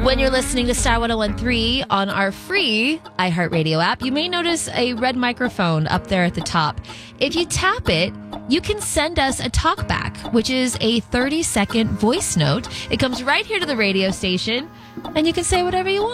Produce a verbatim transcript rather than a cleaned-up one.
When you're listening to Star one oh one point three on our free iHeartRadio app, you may notice a red microphone up there at the top. If you tap it, you can send us a talkback, which is a thirty-second voice note. It comes right here to the radio station, and you can say whatever you want.